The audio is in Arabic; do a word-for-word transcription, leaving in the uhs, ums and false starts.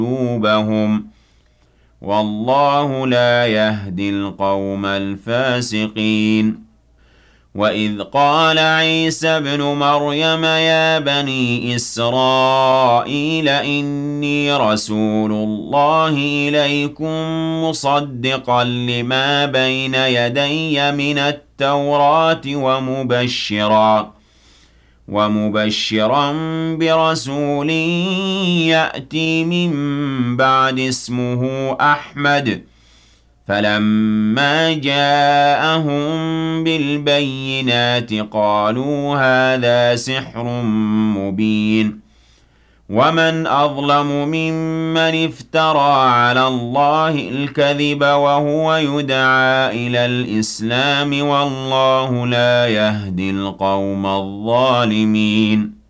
قلوبهم والله لا يهدي القوم الفاسقين. وَإِذْ قَالَ عِيسَى ابْنُ مَرْيَمَ يَا بَنِي إِسْرَائِيلَ إِنِّي رَسُولُ اللَّهِ إِلَيْكُم مُّصَدِّقًا لِّمَا بَيْنَ يَدَيَّ مِنَ التَّوْرَاةِ وَمُبَشِّرًا وَمُبَشِّرًا بِرَسُولٍ يَأْتِي مِن بَعْدِ اسْمُهُ أَحْمَدُ. فَلَمَّا جَاءَهُم بِالْبَيِّنَاتِ قَالُوا هَٰذَا سِحْرٌ مُّبِينٌ. وَمَنْ أَظْلَمُ مِمَّنِ افْتَرَىٰ عَلَى اللَّهِ الْكَذِبَ وَهُوَ يُدْعَىٰ إِلَى الْإِسْلَامِ وَاللَّهُ لَا يَهْدِي الْقَوْمَ الظَّالِمِينَ.